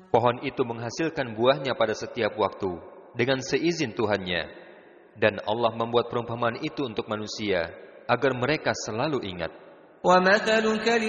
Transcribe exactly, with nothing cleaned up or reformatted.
Pohon itu menghasilkan buahnya pada setiap waktu dengan seizin Tuhannya. Dan Allah membuat perumpamaan itu untuk manusia agar mereka selalu ingat.